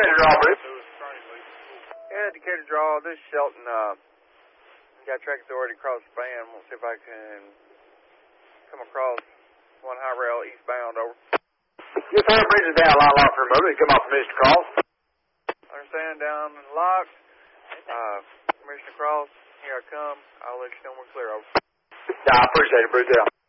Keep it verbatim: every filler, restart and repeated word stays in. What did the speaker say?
Decatur draw, Bruce. Yeah, Decatur draw. This is Shelton. Uh, got track authority across the span. We'll see if I can come across one high rail eastbound. Over. Yes, sir. Bridge is down. Line locked for a moment. You come off Mister Cross. Understand. Down and locked. Uh, Commissioner Cross, here I come. I'll let you know when we're clear. Over. Nah, I appreciate it, Bruce. Yeah.